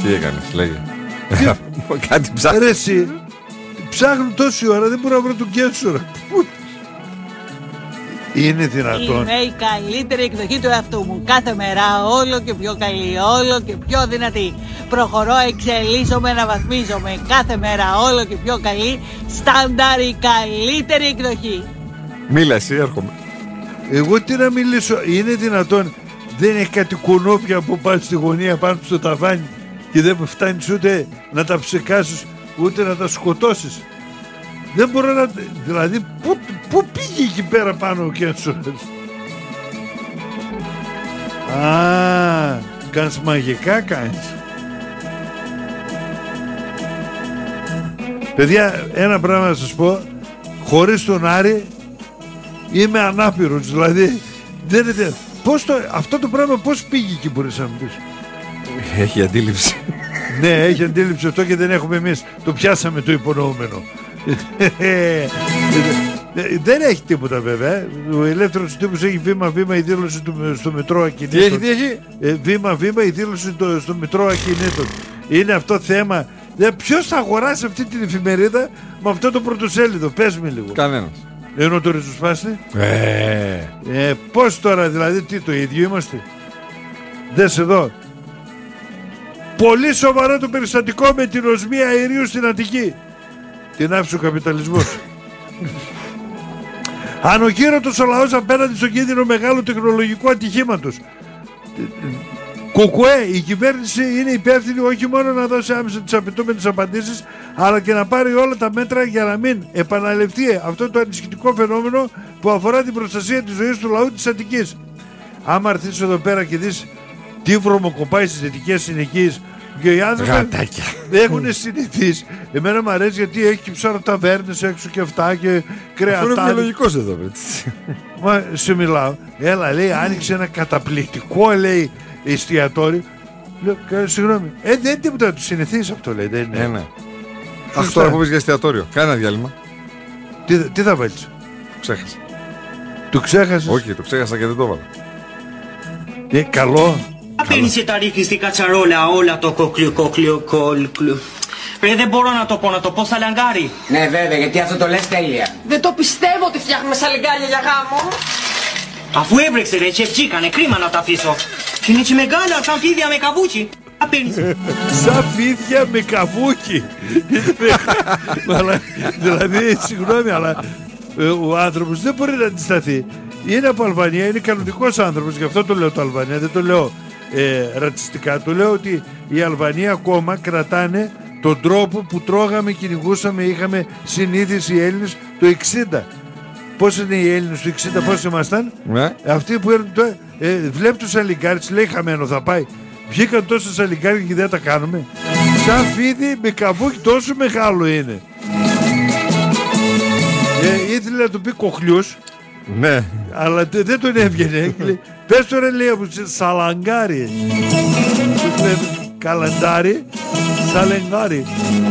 Τι έκανες, λέγε. Κάτι ψάχνει. Ρε εσύ, ψάχνουν τόση ώρα, δεν μπορώ να βρω τον Κένσορα. Είναι δυνατόν? Είμαι η καλύτερη εκδοχή του εαυτού μου. Κάθε μέρα όλο και πιο καλή, όλο και πιο δυνατή. Προχωρώ, εξελίσσομαι, αναβαθμίζομαι. Κάθε μέρα όλο και πιο καλή. Στάνταρ, η καλύτερη εκδοχή. Μίλα εσύ, έρχομαι. Εγώ τι να μιλήσω, είναι δυνατόν? Δεν έχει κάτι κουνούπια που πάνε στη γωνία πάνω στο ταβάνι και δεν φτάνεις ούτε να τα ψεκάσεις ούτε να τα σκοτώσεις? Δεν μπορώ να... Δηλαδή πού πήγε εκεί πέρα πάνω ο Κένσορας? Α, κάνεις μαγικά, κάνεις. Παιδιά, ένα πράγμα να σας πω. Χωρίς τον Άρη είμαι ανάπηρος. Δηλαδή δεν είναι... αυτό το πράγμα πώς πήγε εκεί, μπορείς να μου πεις? Έχει αντίληψη. Ναι, έχει αντίληψη αυτό και δεν έχουμε εμείς. Το πιάσαμε το υπονοούμενο. Δεν έχει τίποτα βέβαια. Ο ελεύθερος τύπος έχει βήμα-βήμα η δήλωση στο Μητρό Ακινήτων. Τι έχει? Βήμα-βήμα η δήλωση στο Μητρό Ακινήτων. Είναι αυτό θέμα. Ποιος θα αγοράσει αυτή την εφημερίδα με αυτό το πρωτοσέλιδο? Πες με λίγο. Κανένας. Ενώ το ριζοσπάστη. Πώς τώρα δηλαδή, τι το ίδιο είμαστε? Δες εδώ. Πολύ σοβαρό το περιστατικό με την οσμία αερίου στην Αττική. Την άφησε ο καπιταλισμός. Ανοκύρωτος ο λαός απέναντι στον κίνδυνο μεγάλου τεχνολογικού ατυχήματος. Κουκουέ, η κυβέρνηση είναι υπεύθυνη όχι μόνο να δώσει άμεσα τις απαιτούμενες απαντήσεις, αλλά και να πάρει όλα τα μέτρα για να μην επαναληφθεί αυτό το ανησυχητικό φαινόμενο που αφορά την προστασία της ζωής του λαού της Αττικής. Άμα έρθεις εδώ πέρα και δεις τι βρωμοκοπάει στις δυτικές συνοικίες και οι άνθρωποι έχουν συνηθίσει. Εμένα μου αρέσει γιατί έχει και ψαροταβέρνες έξω και αυτά και κρεατάρι. Αυτό είναι βιολογικός εδώ. Μα σε μιλάω. Έλα, λέει, άνοιξε ένα καταπληκτικό, λέει, εστιατόριο. Λέω, συγγνώμη. Δεν είναι τίποτα να του συνηθίσει αυτό, λέει. Δεν είναι. Ναι. Αχ, τώρα που πεις για εστιατόριο. Κάνε ένα διάλειμμα. Τι θα βάλεις? Το ξέχασα. Το ξέχασες? Όχι, το ξέχασα και δεν το έβαλα. Καλό. Απένισε τα ρίχνει στην κατσαρόλα όλα το κοκλιο. Ρε, δεν μπορώ να το πω σαλαγκάρι. Ναι βέβαια, γιατί αυτό το λες τέλεια. Δεν το πιστεύω ότι φτιάχνουμε σαλιγκάρια για γάμο. Αφού έβρεξε ρε, τσεφτζίκανε, κρίμα να τα αφήσω. Και είναι και μεγάλα, σαν φίδια με καβούτσι. Απένισε. Σαν φίδια με καβούκι. Δηλαδή, συγγνώμη, αλλά ο άνθρωπος δεν μπορεί να αντισταθεί. Είναι από Αλβανία, είναι κανονικός άνθρωπος, γι' αυτό το λέω το Αλβανία, δεν το λέω ρατσιστικά. Το λέω ότι η Αλβανία ακόμα κρατάνε τον τρόπο που τρώγαμε, κυνηγούσαμε, είχαμε συνήθιση οι Έλληνες το 60. Πώς είναι οι Έλληνες το 60, πώς ήμασταν? Αυτοί που έρχονται, βλέπει τους σαλιγκάρις, λέει χαμένο θα πάει. Βγήκαν τόσα σαλιγκάρια και δεν τα κάνουμε. Σαν φίδι με καβούκι, τόσο μεγάλο είναι. Ήθελε να του πει κοχλιούς. Ναι. Αλλά δεν τον έβγαινε. Πες τώρα, λέει, από σαλαγκάρι. Καλαντάρι, σαλεγκάρι.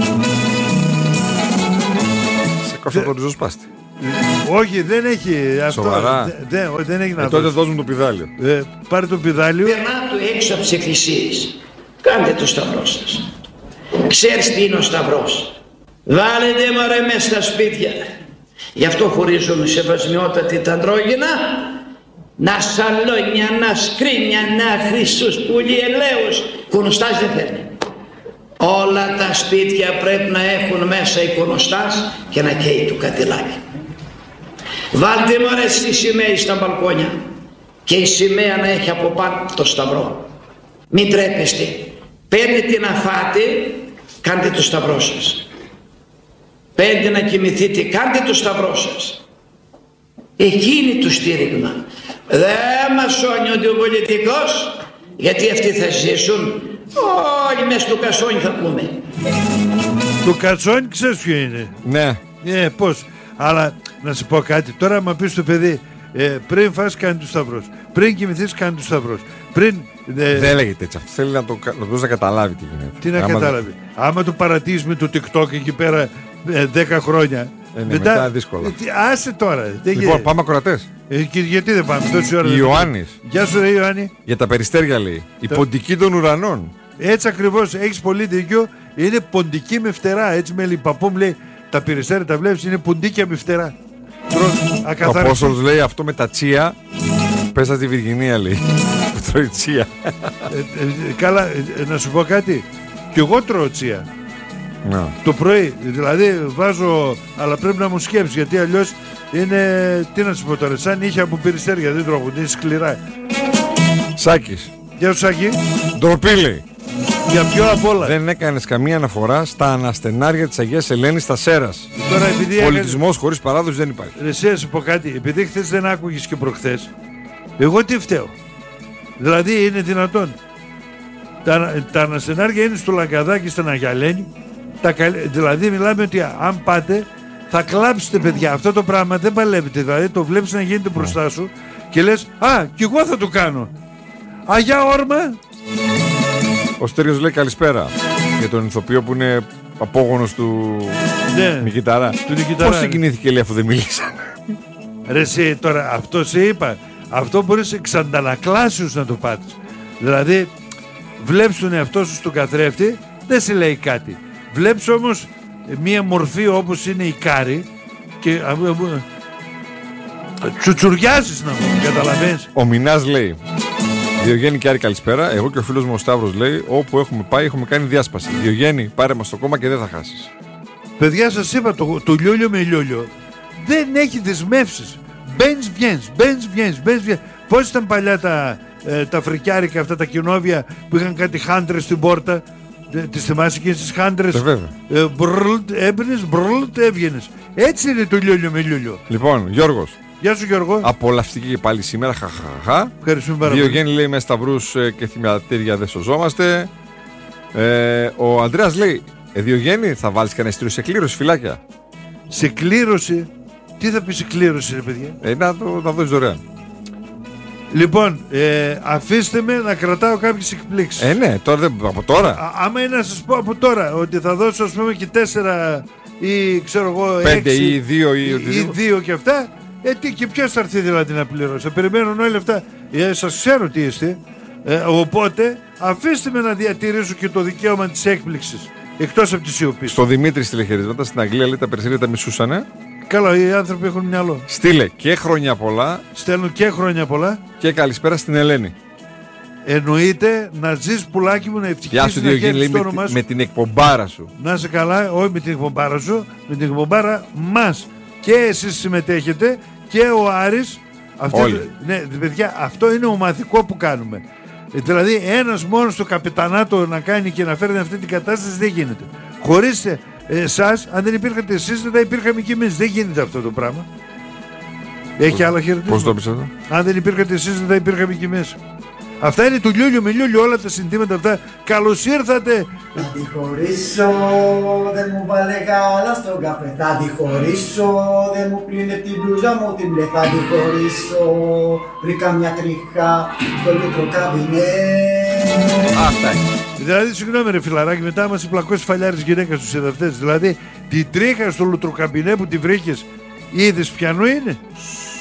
Σε κόφτω το ριζοσπάστη. Όχι, δεν έχει. Σοβαρά? Δεν έχει να τότε δώσουμε το πηδάλιο. Πάρε το πηδάλιο. Περνάτε έξω από τις εκκλησίες. Κάντε το σταυρό σας. Ξέρεις τι είναι ο σταυρός? Βάλετε μωρέ μες στα σπίτια. Γι' αυτό χωρίζουν σεβασμιότατοι τα αντρόγυνα. Να σαλόνια, να σκρίνια, να χρυσούς πουλί ελαίους. Κονοστάς δεν θέλει. Όλα τα σπίτια πρέπει να έχουν μέσα εικονοστάς και να καίει του κατηλάκι. Βάλτε μωρέ στη σημαία στα μπαλκόνια και η σημαία να έχει από πάνω το σταυρό. Μην τρέπεστε. Παίρνετε να φάτε, κάντε το σταυρό σας. Πέντε να κοιμηθείτε, κάντε το σταυρό σας. Εκείνη το στήριγμα. Δεν μας σώνει ο πολιτικός, γιατί αυτοί θα ζήσουν. Όλοι μες στο κασόνι θα πούμε. Το κασόνι ξέρεις ποιο είναι? Ναι. Πώς? Αλλά να σου πω κάτι. Τώρα άμα πεις στο παιδί, πριν φας κάνει του σταυρός, πριν κοιμηθείς κάνει του σταυρός, πριν... Δεν λέγεται έτσι. Αυτό θέλει να το δώσει να καταλάβει τι γίνεται. Τι να καταλάβει? Άμα το παρατήσεις με το TikTok εκεί πέρα 10 χρόνια, μετά δύσκολα. Άσε τώρα. Λοιπόν, πάμε ακροατές. Γιατί δεν πάμε τόση ώρα? Ιωάννης. Γεια σου ρε Ιωάννη. Για τα περιστέρια λέει. Η ποντική των ουρανών. Έτσι ακριβώς, έχεις πολύ δίκιο. Είναι ποντική με φτερά. Έτσι με παππού μου λέει, τα πυριστέρια τα βλέπεις, είναι ποντίκια με φτερά. Ο Απόστολος λέει αυτό με τα τσία. Πες στα στη Βυργινία, λέει. Που τρώει τσία. Καλά, να σου πω κάτι. Κι εγώ τρώω τσία. Να. Το πρωί, δηλαδή βάζω, αλλά πρέπει να μου σκέψει, γιατί αλλιώς είναι, τι να σου πω τώρα, σαν νύχια από πυριστέρια, δεν τρώγονται, είναι σκληρά. Σάκης. Γεια σου Σάκη. Ντροπή, λέει. Για ποιο απ' όλα. Δεν έκανες καμία αναφορά στα αναστενάρια της Αγίας Ελένης στα Σέρας. Τώρα, επειδή πολιτισμός χωρίς παράδοση δεν υπάρχει. Εσύ, να σου πω κάτι, επειδή χθες δεν άκουγες και προχθές, εγώ τι φταίω. Δηλαδή είναι δυνατόν. Τα αναστενάρια είναι στο Λαγκαδάκι, στην Αγία Ελένη. Δηλαδή μιλάμε ότι αν πάτε θα κλάψετε, παιδιά. Αυτό το πράγμα δεν παλεύετε. Δηλαδή το βλέπεις να γίνεται μπροστά σου και λες, α, κι εγώ θα το κάνω. Αγιά όρμα. Ο Στέριος λέει καλησπέρα για τον ηθοποιό που είναι απόγονος του Νικηταρά. Πώς συγκινήθηκε, λέει, αφού δεν μιλήσανε. Ρε εσύ, τώρα αυτό σε είπα. Αυτό μπορείς εξαντανακλάσιους να το πάτεις. Δηλαδή βλέπεις τον εαυτό σου στον καθρέφτη, δεν σε λέει κάτι. Βλέπεις όμως μία μορφή όπως είναι η Κάρη και τσουτσουριάζεις, να μου καταλαβαίνεις. Ο Μινάς λέει, Διογέννη και Άρη καλησπέρα. Εγώ και ο φίλος μου ο Σταύρος λέει, όπου έχουμε πάει έχουμε κάνει διάσπαση. Διογέννη, πάρε μας το κόμμα και δεν θα χάσεις. Παιδιά, σας είπα, το λιόλιο με λιόλιο δεν έχει δεσμεύσεις. Μπαίνεις, βγαίνεις. Πώς ήταν παλιά τα φρικιάρικα αυτά τα κοινόβια που είχαν κάτι χάντρες στην πόρτα? Τις θυμάσαι και στις χάντρες? Βέβαια. Έμπαινες, έβγαινες. Έτσι είναι το λιόλιο με λιόλιο. Λοιπόν, Γιώργος. Γεια σου Γιώργο. Απολαυστική και πάλι σήμερα. Χαχαχα. Ευχαριστούμε πάρα πολύ. Διογέννη λέει, με σταυρούς και θυμιατήρια δεν σωζόμαστε. Ο Ανδρέας λέει, Διογέννη, θα βάλεις κανένα ειστήριο σε κλήρωση, φυλάκια? Σε κλήρωση? Τι θα πει σε κλήρωση, ρε παιδιά? Να το δώσεις δωρεάν. Λοιπόν, αφήστε με να κρατάω κάποιες εκπλήξεις. Ναι, τώρα, από τώρα. Άμα είναι να σας πω από τώρα ότι θα δώσω, ας πούμε, και 4 ή ξέρω εγώ 5 6 ή 2 ή 2 και αυτά, τι και ποιος θα έρθει δηλαδή να πληρώσει? Περιμένουν όλοι αυτά. Σας ξέρω τι είστε. Οπότε αφήστε με να διατηρήσω και το δικαίωμα της έκπληξης, εκτός από τη σιωπή. Στο Δημήτρη τηλεχαιρίσματα στην Αγγλία λέει, τα περιστέρια τα μισούσανε. Καλά, οι άνθρωποι έχουν μυαλό. Στείλε και χρόνια πολλά. Στέλνουν και χρόνια πολλά. Και καλησπέρα στην Ελένη. Εννοείται να ζεις, πουλάκι μου, να ευτυχίσεις, να χαίρεις το όνομά σου. Με την εκπομπάρα σου. Να είσαι καλά, όχι με την εκπομπάρα σου, με την εκπομπάρα μας. Και εσείς συμμετέχετε και ο Άρης. Όλοι. Ναι, παιδιά, αυτό είναι ομαδικό που κάνουμε. Δηλαδή ένας μόνος το καπετανάτο να κάνει και να φέρνει αυτή την κατάσταση δεν γίνεται. Χωρίς εσάς, αν δεν υπήρχατε εσείς, δεν θα υπήρχαμε κι εμείς. Δεν γίνεται αυτό το πράγμα. Έχει άλλα χαιρετίσματα? Πώς το πεις αυτό? Αν δεν υπήρχατε εσείς, δεν θα υπήρχαμε κι εμείς. Αυτά είναι του λιόλιο με λιόλιο, όλα τα συνθήματα αυτά. Καλώς ήρθατε. Θα τη χωρίσω, δεν μου βάλε γάλα στον καφέ. Θα τη χωρίσω, δεν μου πλύνε την μπλούζα μου την μπλε. Θα τη χωρίσω, βρήκα μια τρίχα στο λουτροκαμπινέ. Αυτά είναι. Δηλαδή, συγγνώμη ρε φιλαράκι, μετά μας πλακώσει φαλιάρης γυναίκα στους εδαφτές. Δηλαδή, την τρίχα στο λουτροκαμπινέ που τη βρήκες, είδες ποιανού είναι?